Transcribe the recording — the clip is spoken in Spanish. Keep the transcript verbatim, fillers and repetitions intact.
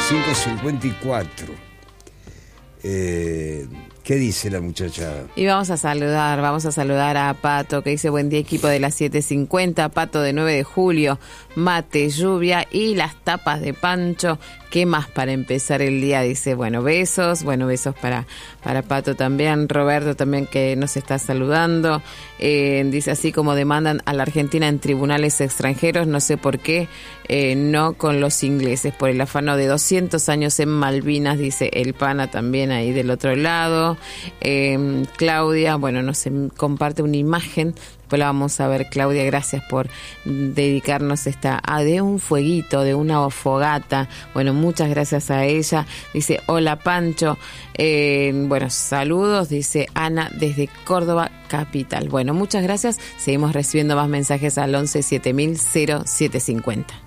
cinco cincuenta y cuatro. Eh, ¿Qué dice la muchacha? Y vamos a saludar, vamos a saludar a Pato, que dice: buen día, equipo de las siete cincuenta, Pato de nueve de julio, mate, lluvia y las tapas de Pancho. ¿Qué más para empezar el día? Dice, bueno, besos, bueno, besos para, para Pato también, Roberto también, que nos está saludando. Eh, dice, así como demandan a la Argentina en tribunales extranjeros, no sé por qué, eh, no con los ingleses, por el afano de doscientos años en Malvinas, dice el pana también ahí del otro lado. Eh, Claudia, bueno, nos comparte una imagen. Después la vamos a ver, Claudia, gracias por dedicarnos esta, ah, de un fueguito, de una fogata. Bueno, muchas gracias a ella. Dice, hola Pancho, eh, bueno, saludos, dice Ana desde Córdoba capital. Bueno, muchas gracias. Seguimos recibiendo más mensajes al once siete mil cero siete cincuenta.